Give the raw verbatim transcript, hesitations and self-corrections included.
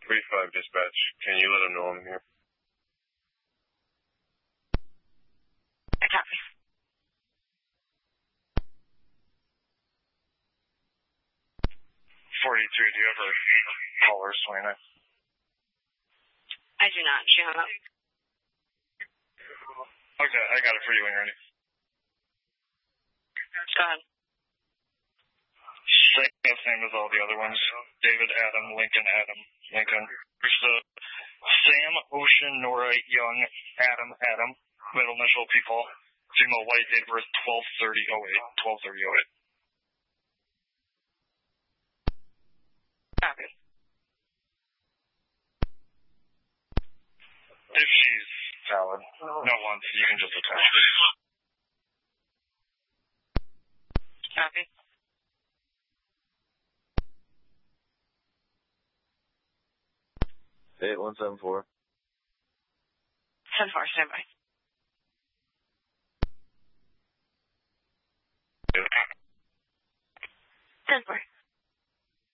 three five dispatch. Can you let them know I'm here? I copy. forty-three, do you have a caller, Selena? I do not. She hung up. Okay, I got it for you when you're ready. Go ahead. Same name as all the other ones. David, Adam, Lincoln, Adam, Lincoln. There's the Sam, Ocean, Nora, Young, Adam, Adam. Middle initial people. Female white, date of birth twelve thirty oh eight. twelve thirty oh eight. Copy. If she's valid. No once, you can just attach. Copy. eight one seven four. ten four, stand by. ten four.